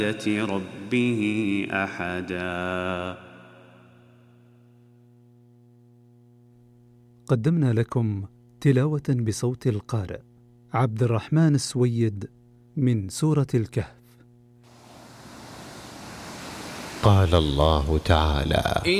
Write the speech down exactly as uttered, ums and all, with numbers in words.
ربه أحدا. قدمنا لكم تلاوة بصوت القارئ عبد الرحمن السويد من سورة الكهف. قال الله تعالى: